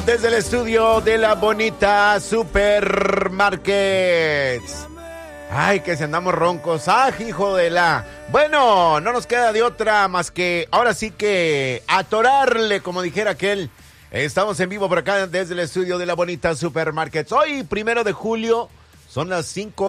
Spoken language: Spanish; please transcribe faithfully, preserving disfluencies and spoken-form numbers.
Desde el estudio de la bonita Supermarkets. Ay, que si andamos roncos. ¡Ah, hijo de la! Bueno, no nos queda de otra más que ahora sí que atorarle, como dijera aquel. Estamos en vivo por acá desde el estudio de la bonita Supermarkets. Hoy, primero de julio, son las cinco